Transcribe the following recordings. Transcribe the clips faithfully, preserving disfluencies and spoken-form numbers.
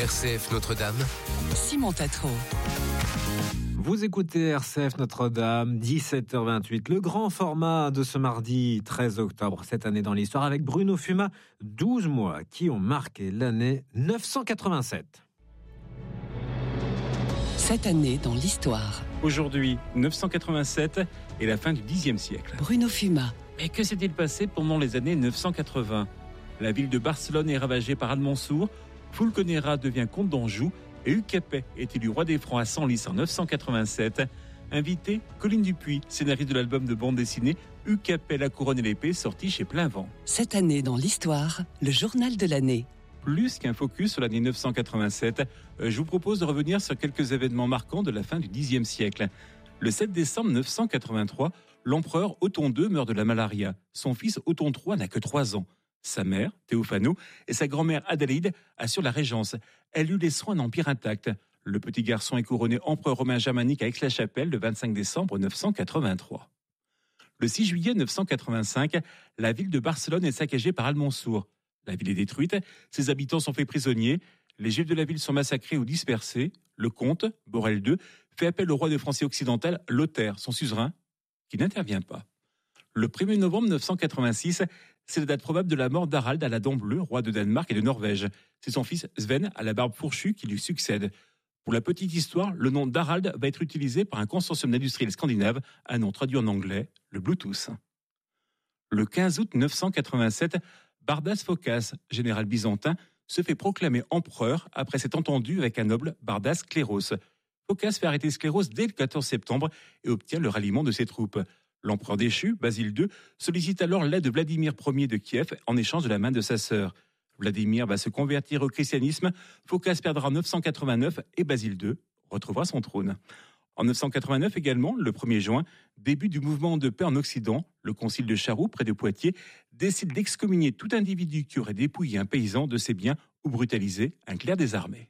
R C F Notre-Dame, Simon Tatro. Vous écoutez R C F Notre-Dame, dix-sept heures vingt-huit, le grand format de ce mardi treize octobre, cette année dans l'histoire, avec Bruno Fumat, douze mois qui ont marqué l'année neuf cent quatre-vingt-sept. Cette année dans l'histoire. Aujourd'hui, neuf cent quatre-vingt-sept et la fin du dixième siècle. Bruno Fumat. Mais que s'est-il passé pendant les années neuf cent quatre-vingts ? La ville de Barcelone est ravagée par Almansour, Fulconera devient comte d'Anjou et Hugues Capet est élu roi des Francs à Senlis en neuf cent quatre-vingt-sept. Invité, Coline Dupuis, scénariste de l'album de bande dessinée Hugues Capet, la couronne et l'épée, sorti chez Plein Vent. Cette année dans l'histoire, le journal de l'année. Plus qu'un focus sur l'année neuf cent quatre-vingt-sept, je vous propose de revenir sur quelques événements marquants de la fin du dixième siècle. Le sept décembre neuf cent quatre-vingt-trois, l'empereur Othon deux meurt de la malaria. Son fils Othon trois n'a que trois ans. Sa mère, Théophano, et sa grand-mère Adélaïde assurent la régence. Elle lui laisseront un empire intact. Le petit garçon est couronné empereur romain germanique à Aix-la-Chapelle le vingt-cinq décembre neuf cent quatre-vingt-trois. Le six juillet neuf cent quatre-vingt-cinq, la ville de Barcelone est saccagée par Almansour. La ville est détruite, ses habitants sont faits prisonniers, les juifs de la ville sont massacrés ou dispersés. Le comte, Borel deux, fait appel au roi de France occidentale, Lothaire, son suzerain, qui n'intervient pas. Le premier novembre neuf cent quatre-vingt-six, c'est la date probable de la mort d'Harald à la dent bleue, roi de Danemark et de Norvège. C'est son fils Sven à la barbe fourchue qui lui succède. Pour la petite histoire, le nom d'Harald va être utilisé par un consortium d'industriels scandinaves, un nom traduit en anglais, le Bluetooth. Le quinze août neuf cent quatre-vingt-sept, Bardas Phocas, général byzantin, se fait proclamer empereur après s'être entendu avec un noble, Bardas Cléros. Phocas fait arrêter Scléros dès le quatorze septembre et obtient le ralliement de ses troupes. L'empereur déchu, Basile deux, sollicite alors l'aide de Vladimir Ier de Kiev en échange de la main de sa sœur. Vladimir va se convertir au christianisme, Phocas perdra en neuf cent quatre-vingt-neuf et Basile deux retrouvera son trône. En neuf cent quatre-vingt-neuf également, le premier juin, début du mouvement de paix en Occident, le concile de Charroux, près de Poitiers, décide d'excommunier tout individu qui aurait dépouillé un paysan de ses biens ou brutalisé un clerc des armées.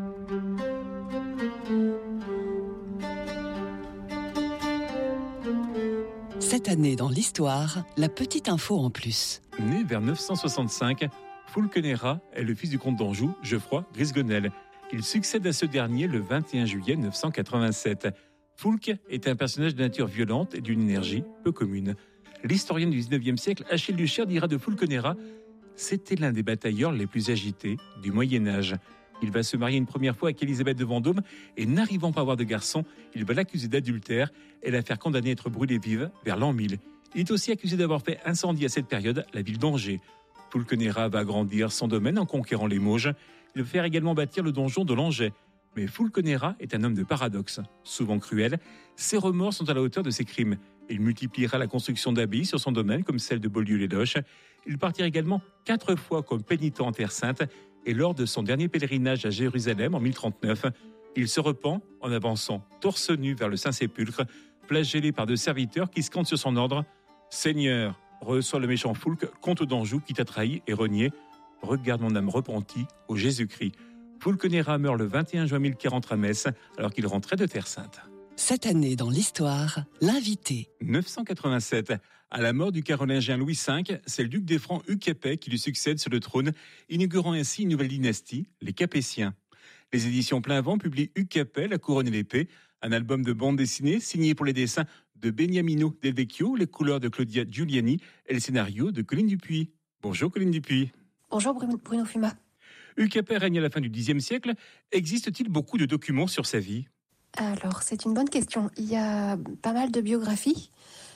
Cette année dans l'histoire, la petite info en plus. Né vers neuf cent soixante-cinq, Fulconera est le fils du comte d'Anjou, Geoffroy Grisgonel. Il succède à ce dernier le vingt et un juillet neuf cent quatre-vingt-sept. Fulk est un personnage de nature violente et d'une énergie peu commune. L'historien du dix-neuvième siècle, Achille Duchère, dira de Fulconera « C'était l'un des batailleurs les plus agités du Moyen-Âge ». Il va se marier une première fois avec Élisabeth de Vendôme et n'arrivant pas à avoir de garçon, il va l'accuser d'adultère et la faire condamner à être brûlée vive vers l'an mille. Il est aussi accusé d'avoir fait incendier à cette période la ville d'Angers. Fulconera va agrandir son domaine en conquérant les Mauges. Il va faire également bâtir le donjon de Langeais. Mais Fulconera est un homme de paradoxe. Souvent cruel, ses remords sont à la hauteur de ses crimes. Il multipliera la construction d'abbayes sur son domaine, comme celle de Beaulieu-les-Doches. Il partira également quatre fois comme pénitent en Terre Sainte. Et lors de son dernier pèlerinage à Jérusalem en mille trente-neuf, il se repent en avançant torse nu vers le Saint-Sépulcre, flagellé par deux serviteurs qui scandent sur son ordre « Seigneur, reçois le méchant Fulk, comte d'Anjou, qui t'a trahi et renié. Regarde mon âme repentie au Jésus-Christ. » Fulconera meurt le vingt et un juin mille quarante à Metz, alors qu'il rentrait de Terre Sainte. Cette année dans l'histoire, l'invité. neuf cent quatre-vingt-sept. À la mort du carolingien Louis cinq, c'est le duc des Francs Hugues Capet qui lui succède sur le trône, inaugurant ainsi une nouvelle dynastie, les Capétiens. Les éditions Plein Vent publient Hugues Capet, la couronne et l'épée, un album de bande dessinée signé pour les dessins de Beniamino Del Vecchio, les couleurs de Claudia Giuliani et le scénario de Coline Dupuis. Bonjour Coline Dupuis. Bonjour Bruno Fumat. Hugues Capet règne à la fin du dixième siècle. Existe-t-il beaucoup de documents sur sa vie ? Alors, c'est une bonne question. Il y a pas mal de biographies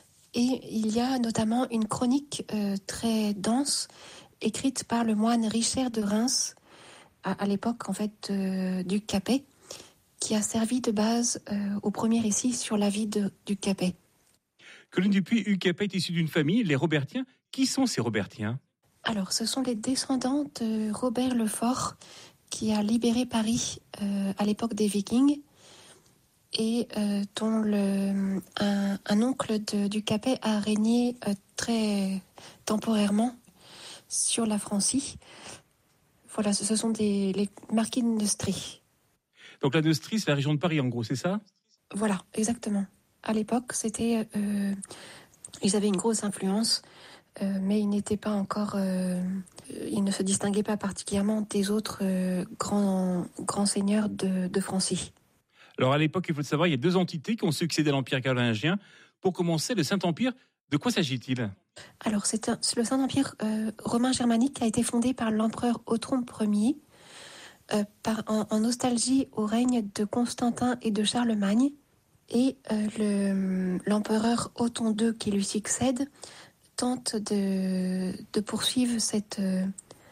et il y a notamment une chronique euh, très dense écrite par le moine Richard de Reims à, à l'époque en fait euh, du Capet, qui a servi de base euh, au premier récit sur la vie de, du Capet. Coline Dupuis, Hugues Capet est issu d'une famille, les Robertiens. Qui sont ces Robertiens ? Alors, ce sont les descendants de Robert le Fort, qui a libéré Paris euh, à l'époque des Vikings, et euh, dont le, un, un oncle de, du Capet a régné euh, très temporairement sur la Francie. Voilà, ce, ce sont des, les marquis de Neustrie. Donc la Neustrie, c'est la région de Paris, en gros, c'est ça ? Voilà, exactement. À l'époque, c'était, euh, ils avaient une grosse influence euh, mais il n'était pas encore, euh, il ne se distinguait pas particulièrement des autres euh, grands, grands seigneurs de, de Francie. Alors à l'époque, il faut le savoir, il y a deux entités qui ont succédé à l'Empire carolingien. Pour commencer, le Saint-Empire, de quoi s'agit-il ? Alors, c'est un, le Saint-Empire euh, romain germanique a été fondé par l'empereur Othon Ier, euh, par, en, en nostalgie au règne de Constantin et de Charlemagne. Et euh, le, l'empereur Othon deux, qui lui succède, tente de, de poursuivre cette, euh,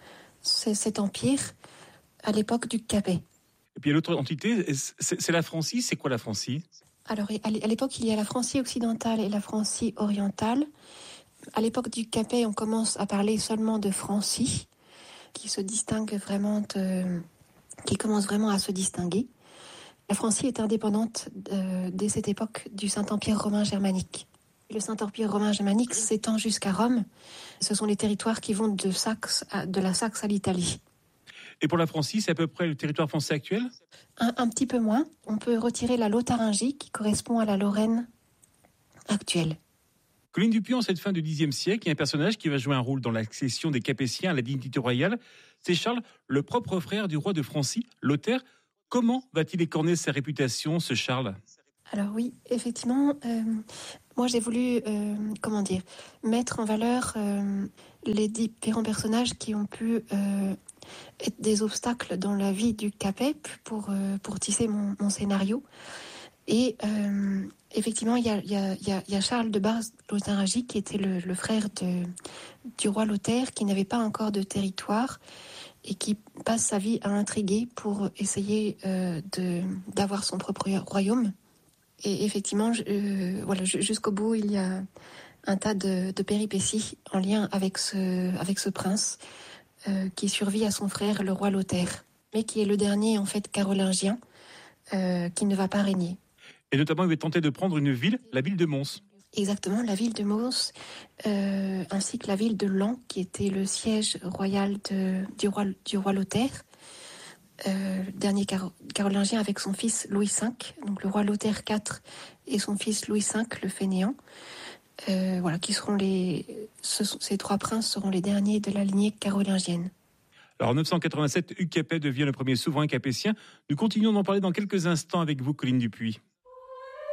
cet empire à l'époque du Capet. Et puis l'autre entité, c'est, c'est la Francie. C'est quoi la Francie ? Alors, à l'époque, il y a la Francie occidentale et la Francie orientale. À l'époque du Capet, on commence à parler seulement de Francie, qui se distingue vraiment, de, qui commence vraiment à se distinguer. La Francie est indépendante euh, dès cette époque du Saint-Empire romain germanique. Le Saint-Empire romain germanique s'étend jusqu'à Rome. Ce sont les territoires qui vont de, Saxe à, de la Saxe à l'Italie. Et pour la Francie, c'est à peu près le territoire français actuel ? un, un petit peu moins. On peut retirer la Lotharingie, qui correspond à la Lorraine actuelle. Coline Dupuis, en cette fin du dixième siècle, il y a un personnage qui va jouer un rôle dans l'accession des Capétiens à la dignité royale. C'est Charles, le propre frère du roi de Francie, Lothaire. Comment va-t-il écorner sa réputation, ce Charles ? Alors oui, effectivement, euh, moi j'ai voulu, euh, comment dire, mettre en valeur euh, les différents personnages qui ont pu euh, être des obstacles dans la vie du Capet pour, euh, pour tisser mon, mon scénario. Et euh, effectivement, il y a, y, a, y, a, y a Charles de Bar-Lotharingie qui était le, le frère de, du roi Lothaire, qui n'avait pas encore de territoire et qui passe sa vie à intriguer pour essayer euh, de, d'avoir son propre royaume. Et effectivement, euh, voilà, jusqu'au bout, il y a un tas de, de péripéties en lien avec ce, avec ce prince euh, qui survit à son frère, le roi Lothaire, mais qui est le dernier, en fait, carolingien, euh, qui ne va pas régner. Et notamment, il va tenter de prendre une ville, la ville de Mons. Exactement, la ville de Mons, euh, ainsi que la ville de Laon, qui était le siège royal de, du, roi, du roi Lothaire. Euh, le dernier car- carolingien avec son fils Louis cinq, donc le roi Lothaire quatre et son fils Louis cinq, le fainéant. Euh, voilà, qui seront les, ce sont, ces trois princes seront les derniers de la lignée carolingienne. Alors en neuf cent quatre-vingt-sept, Hugues Capet devient le premier souverain capétien. Nous continuons d'en parler dans quelques instants avec vous, Coline Dupuis.